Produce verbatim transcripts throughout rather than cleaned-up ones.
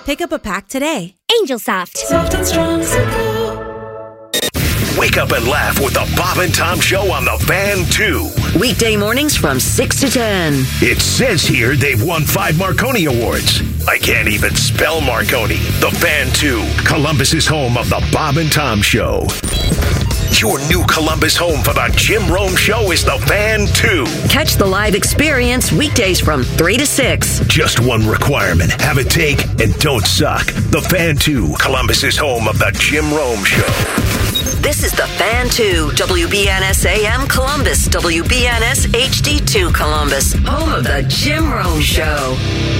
Pick up a pack today. Angel Soft. Soft and strong, simple. Wake up and laugh with the Bob and Tom Show on the Fan two. Weekday mornings from six to ten. It says here they've won five Marconi Awards. I can't even spell Marconi. The Fan two, Columbus's home of the Bob and Tom Show. Your new Columbus home for the Jim Rome Show is the Fan two. Catch the live experience weekdays from three to six. Just one requirement. Have a take and don't suck. The Fan two, Columbus's home of the Jim Rome Show. This is the Fan two, W B N S A M Columbus, W B N S H D two Columbus, home of the Jim Rome Show.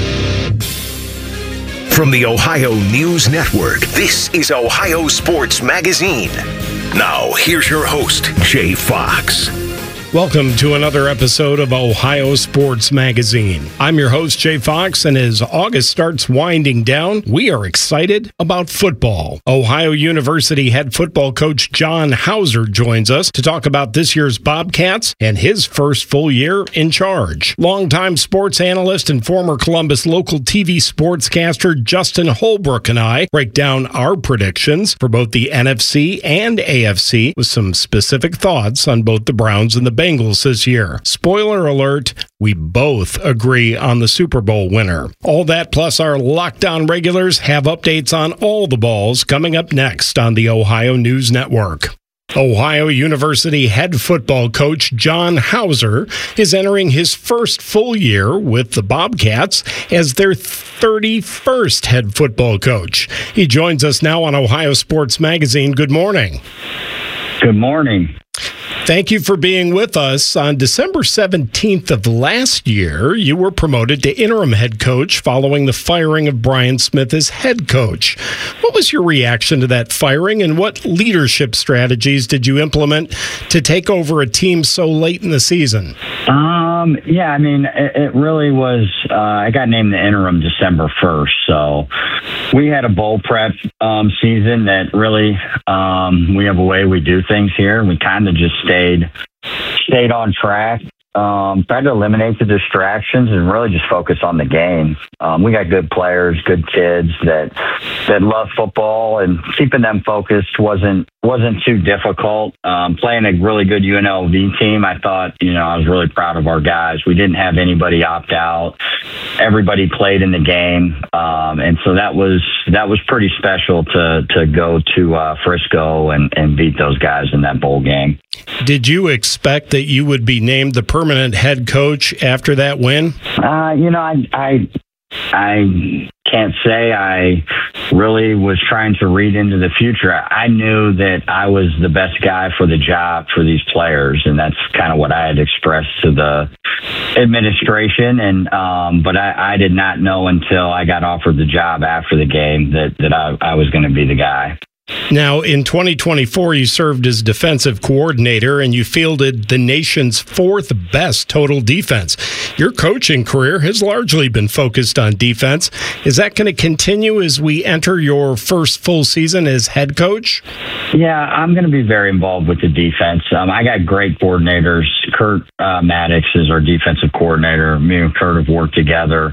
From the Ohio News Network, this is Ohio Sports Magazine. Now, here's your host, Jay Fox. Welcome to another episode of Ohio Sports Magazine. I'm your host, Jay Fox, and as August starts winding down, we are excited about football. Ohio University head football coach John Hauser joins us to talk about this year's Bobcats and his first full year in charge. Longtime sports analyst and former Columbus local T V sportscaster Justin Holbrook and I break down our predictions for both the N F C and A F C with some specific thoughts on both the Browns and the Bengals this year. Spoiler alert, we both agree on the Super Bowl winner. All that plus our lockdown regulars have updates on all the balls coming up next on the Ohio News Network. Ohio University head football coach John Hauser is entering his first full year with the Bobcats as their thirty-first head football coach. He joins us now on Ohio Sports Magazine. Good morning. Good morning. Thank you for being with us. On December seventeenth of last year, you were promoted to interim head coach following the firing of Brian Smith as head coach. What was your reaction to that firing, and what leadership strategies did you implement to take over a team so late in the season? Um, yeah, I mean, it, it really was, uh, I got named the interim December first, so we had a bowl prep um, season that really, um, we have a way we do things here, and we kind of just stayed stayed on track. Um, tried to eliminate the distractions and really just focus on the game. Um, we got good players, good kids that that love football, and keeping them focused wasn't wasn't too difficult. Um, playing a really good U N L V team, I thought, you know, I was really proud of our guys. We didn't have anybody opt out. Everybody played in the game, um, and so that was that was pretty special to to go to uh, Frisco and, and beat those guys in that bowl game. Did you expect that you would be named the permanent head coach after that win? Uh, you know, I, I I can't say I really was trying to read into the future. I knew that I was the best guy for the job for these players, and that's kind of what I had expressed to the administration. And um, but I, I did not know until I got offered the job after the game that, that I, I was going to be the guy. Now, in twenty twenty-four, you served as defensive coordinator and you fielded the nation's fourth best total defense. Your coaching career has largely been focused on defense. Is that going to continue as we enter your first full season as head coach? Yeah, I'm going to be very involved with the defense. Um, I got great coordinators. Kurt uh, Maddox is our defensive coordinator. Me and Kurt have worked together.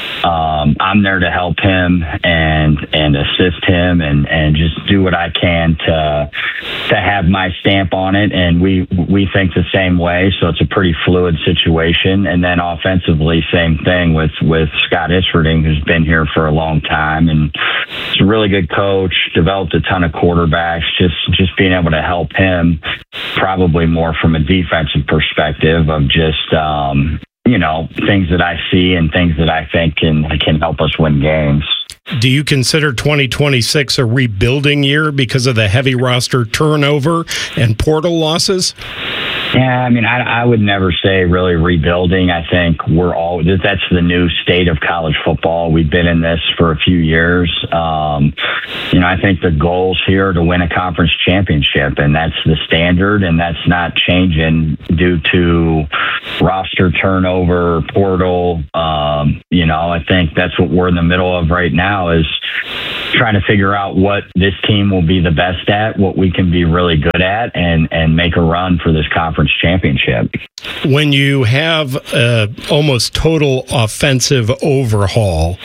Um, I'm there to help him and and assist him and, and just do what I can to to have my stamp on it. And we we think the same way, so it's a pretty fluid situation. And then offensively, same thing with with Scott Isfording, who's been here for a long time and is a really good coach. Developed a ton of quarterbacks. Just just being able to help him, probably more from a defensive perspective of just. Um, you know, things that I see and things that I think can can help us win games. Do you consider twenty twenty-six a rebuilding year because of the heavy roster turnover and portal losses? Yeah, I mean, I, I would never say really rebuilding. I think we're all, that's the new state of college football. We've been in this for a few years. Um, you know, I think the goals here are to win a conference championship, and that's the standard, and that's not changing due to roster turnover, portal. Um, you know, I think that's what we're in the middle of right now, is trying to figure out what this team will be the best at, what we can be really good at, and, and make a run for this conference championship. When you have a almost total offensive overhaul,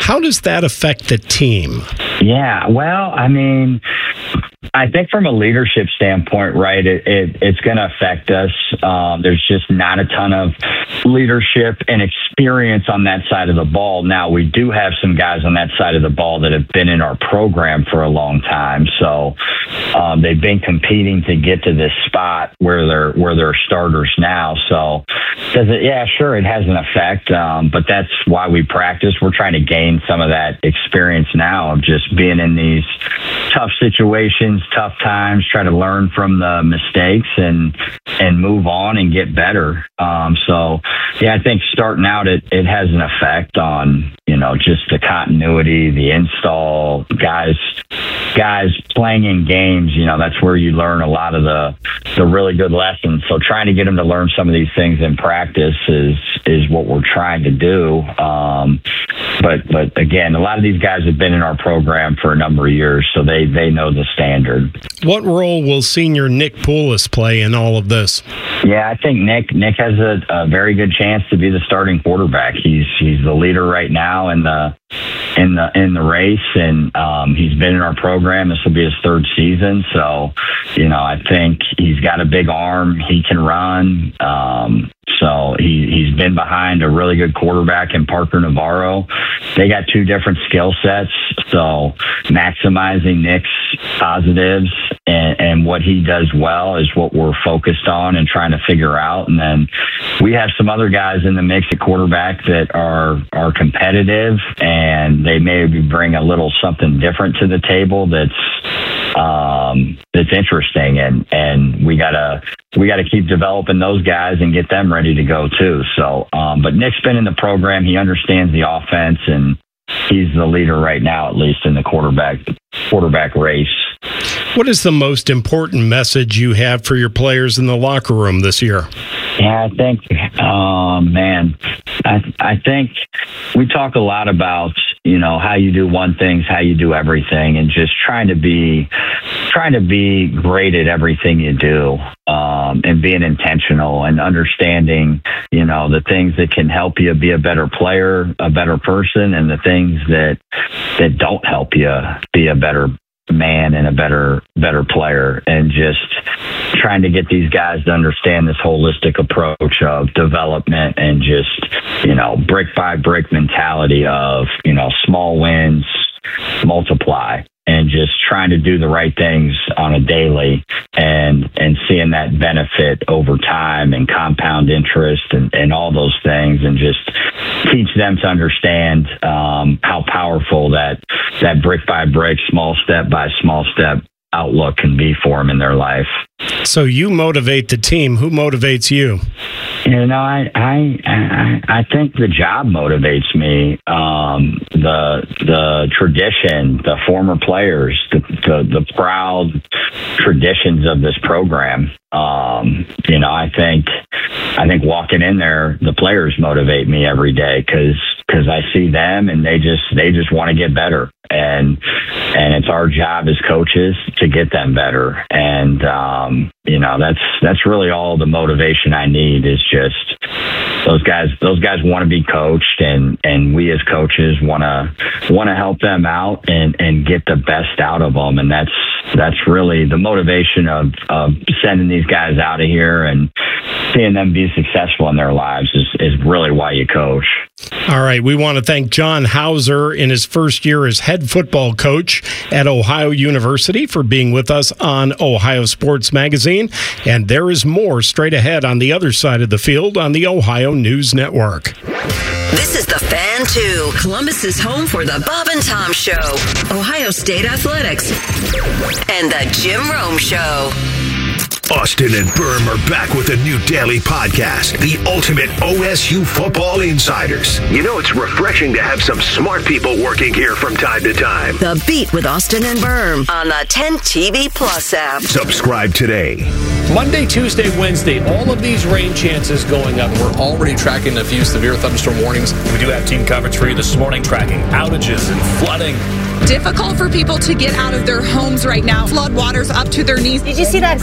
How does that affect the team? Yeah, well, I mean, I think from a leadership standpoint, right, it, it it's going to affect us. Um, there's just not a ton of leadership and experience on that side of the ball. Now, we do have some guys on that side of the ball that have been in our program for a long time, so um, they've been competing to get to this spot where they're where they're starters now. So, does it? Yeah, sure, it has an effect, um, but that's why we practice. We're trying to gain some of that experience now of just being in these tough situations, tough times, try to learn from the mistakes and and move on and get better. Um, so, yeah, I think starting out, it, it has an effect on, you know, just the continuity, the install, guys guys playing in games. You know, that's where you learn a lot of the the really good lessons. So trying to get them to learn some of these things in practice is is what we're trying to do. Um, but but again, a lot of these guys have been in our program for a number of years, so they they know the standard. What role will senior Nick Poulos play in all of this? Yeah, I think Nick Nick has a, a very good chance to be the starting quarterback. He's he's the leader right now in the in the in the race, and um, he's been in our program. This will be his third season, so you know I think he's got a big arm. He can run. Um, So he, he's been behind a really good quarterback in Parker Navarro. They got two different skill sets, so maximizing Nick's positives and, and what he does well is what we're focused on and trying to figure out. And then we have some other guys in the mix at quarterback that are are competitive, and they maybe bring a little something different to the table that's um, that's interesting, and and we gotta we gotta keep developing those guys and get them ready to go too. So, um, but Nick's been in the program; he understands the offense, and he's the leader right now, at least in the quarterback quarterback race. What is the most important message you have for your players in the locker room this year? Yeah, I think, oh, man, I, I think we talk a lot about, you know, how you do one thing, how you do everything, and just trying to be, trying to be great at everything you do, um, and being intentional and understanding, you know, the things that can help you be a better player, a better person, and the things that, that don't help you be a better man and a better better player, and just trying to get these guys to understand this holistic approach of development and just, you know, brick by brick mentality of, you know, small wins multiply, and just trying to do the right things on a daily and and seeing that benefit over time and compound interest and, and all those things, and just teach them to understand um, how powerful that that brick by brick, small step by small step outlook can be for them in their life. So you motivate the team. Who motivates you? You know, I I I, I think the job motivates me. Um, the the tradition, the former players, the, the the proud traditions of this program. Um, you know, I think I think walking in there, the players motivate me every day because because I see them and they just they just want to get better, and and it's our job as coaches to get them better. And um, you know, that's that's really all the motivation I need is just those guys. Those guys want to be coached, and and we as coaches want to want to help them out and and get the best out of them. And that's that's really the motivation of of sending these guys out of here and seeing them be successful in their lives is, is really why you coach. All right. We want to thank John Hauser in his first year as head football coach at Ohio University for being with us on Ohio Sports Magazine. And there is more straight ahead on the other side of the field on the Ohio News Network. This is the Fan two, Columbus's home for the Bob and Tom Show, Ohio State Athletics, and the Jim Rome Show. Austin and Berm are back with a new daily podcast, The Ultimate O S U Football Insiders. You know, it's refreshing to have some smart people working here from time to time. The Beat with Austin and Berm on the ten T V Plus app. Subscribe today. Monday, Tuesday, Wednesday, all of these rain chances going up. We're already tracking a few severe thunderstorm warnings. We do have team coverage for you this morning, tracking outages and flooding. Difficult for people to get out of their homes right now. Flood waters up to their knees. Did you see that